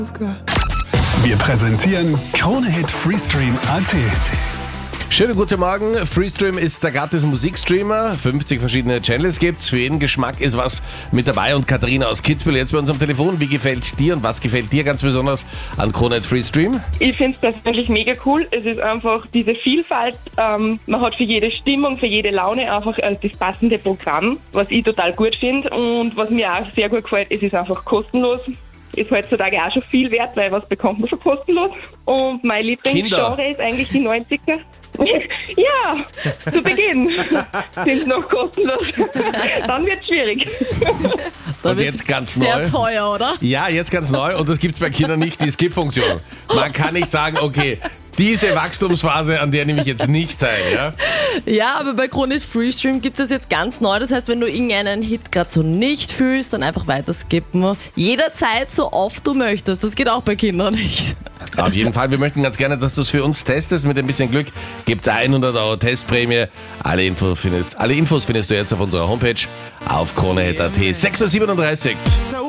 Wir präsentieren Krone-Hit Freestream.at. Schönen guten Morgen. Freestream ist der gratis Musikstreamer. 50 verschiedene Channels gibt's. Für jeden Geschmack ist was mit dabei. Und Katharina aus Kitzbühel jetzt bei uns am Telefon. Wie gefällt dir und was gefällt dir ganz besonders an Krone-Hit Freestream? Ich finde es persönlich mega cool. Es ist einfach diese Vielfalt. Man hat für jede Stimmung, für jede Laune einfach das passende Programm, was ich total gut finde. Und was mir auch sehr gut gefällt, es ist einfach kostenlos. Ist heutzutage auch schon viel wert, weil was bekommt man schon kostenlos. Und mein Lieblingsgenre ist eigentlich die 90er. Ja, zu Beginn sind noch kostenlos. Dann wird es schwierig. Und jetzt ganz neu. Sehr teuer, oder? Ja, jetzt ganz neu. Und das gibt es bei Kindern nicht, die Skip-Funktion. Man kann nicht sagen, okay, diese Wachstumsphase, an der nehme ich jetzt nicht teil. Ja, Ja, aber bei Krone-Hit Freestream gibt es das jetzt ganz neu. Das heißt, wenn du irgendeinen Hit gerade so nicht fühlst, dann einfach weiter skippen. Jederzeit, so oft du möchtest. Das geht auch bei Kindern nicht. Auf jeden Fall, wir möchten ganz gerne, dass du es für uns testest. Mit ein bisschen Glück gibt es 100 € Testprämie. Alle Infos findest du jetzt auf unserer Homepage auf kronehit.at. 6:37 Uhr.